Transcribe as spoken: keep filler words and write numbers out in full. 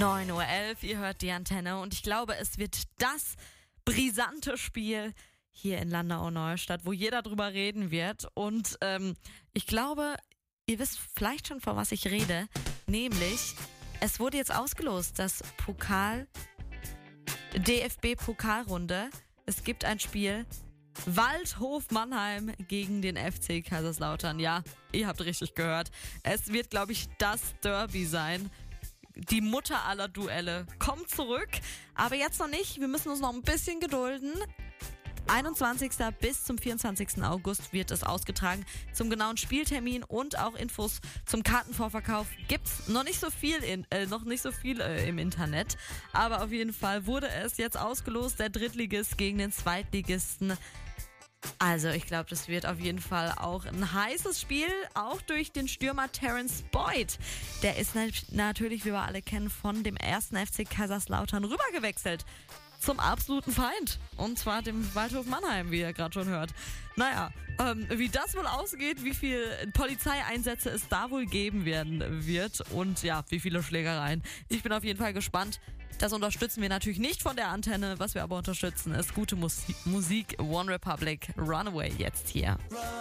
neun Uhr elf, ihr hört die Antenne und ich glaube, es wird das brisante Spiel hier in Landau-Neustadt, wo jeder drüber reden wird. Und ähm, ich glaube, ihr wisst vielleicht schon, von was ich rede. Nämlich, es wurde jetzt ausgelost, das Pokal, D F B-Pokalrunde. Es gibt ein Spiel, Waldhof Mannheim gegen den F C Kaiserslautern. Ja, ihr habt richtig gehört. Es wird, glaube ich, das Derby sein. Die Mutter aller Duelle kommt zurück, aber jetzt noch nicht. Wir müssen uns noch ein bisschen gedulden. einundzwanzigsten bis zum vierundzwanzigsten August wird es ausgetragen. Zum genauen Spieltermin und auch Infos zum Kartenvorverkauf gibt's noch nicht so viel in, äh, noch nicht so viel äh, im Internet. Aber auf jeden Fall wurde es jetzt ausgelost, der Drittligist gegen den Zweitligisten. Also ich glaube, das wird auf jeden Fall auch ein heißes Spiel, auch durch den Stürmer Terence Boyd. Der ist natürlich, wie wir alle kennen, von dem ersten F C Kaiserslautern rübergewechselt zum absoluten Feind. Und zwar dem Waldhof Mannheim, wie ihr gerade schon hört. Naja, ähm, wie das wohl ausgeht, wie viel Polizeieinsätze es da wohl geben werden wird und ja, wie viele Schlägereien. Ich bin auf jeden Fall gespannt. Das unterstützen wir natürlich nicht von der Antenne. Was wir aber unterstützen, ist gute Musik. Musik, One Republic, Runaway jetzt hier.